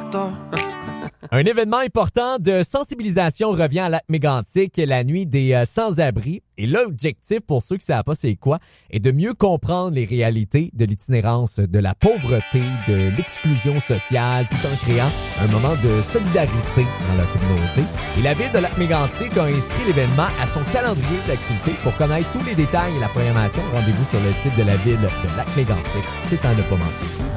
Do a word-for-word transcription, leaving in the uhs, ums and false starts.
Toto. Un événement important de sensibilisation revient à Lac-Mégantic, la nuit des euh, sans-abri. Et l'objectif, pour ceux qui ne savent pas c'est quoi, est de mieux comprendre les réalités de l'itinérance, de la pauvreté, de l'exclusion sociale, tout en créant un moment de solidarité dans la communauté. Et la ville de Lac-Mégantic a inscrit l'événement à son calendrier d'activités. Pour connaître tous les détails et la programmation, rendez-vous sur le site de la ville de Lac-Mégantic. C'est à ne pas manquer.